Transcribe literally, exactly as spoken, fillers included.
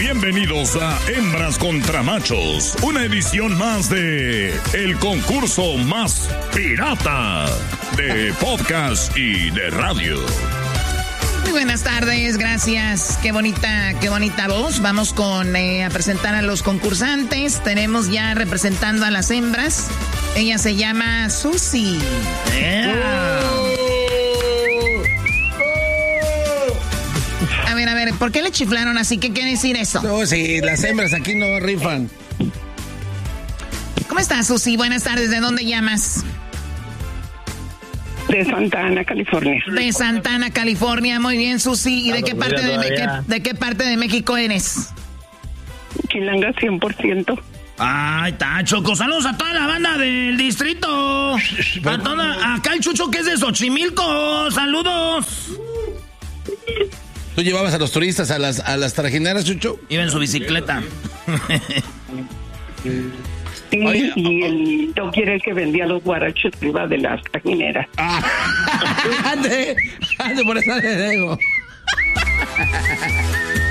Bienvenidos a Hembras contra Machos, una edición más de el concurso más pirata de podcast y de radio. Muy buenas tardes, gracias. Qué bonita, qué bonita voz. Vamos con eh, a presentar a los concursantes. Tenemos ya representando a las hembras. Ella se llama Susi. Yeah. A ver, a ver, ¿por qué le chiflaron así? ¿Qué quiere decir eso? No, sí, las hembras aquí no rifan. ¿Cómo estás, Susi? Buenas tardes. ¿De dónde llamas? De Santa Ana, California. De Santa Ana, California. Muy bien, Susi. ¿Y de qué parte de, qué, de qué parte de México eres? Chilanga cien por ciento. Ay, está, Choco. Saludos a toda la banda del distrito. A toda, acá el Chucho que es de Xochimilco. Saludos. ¿Tú llevabas a los turistas a las, a las trajineras, Chucho? Iba en su bicicleta. Sí, Oye, y el Toki era el que vendía los guarachos arriba de las trajineras. Ah, ande, ande, por eso le digo.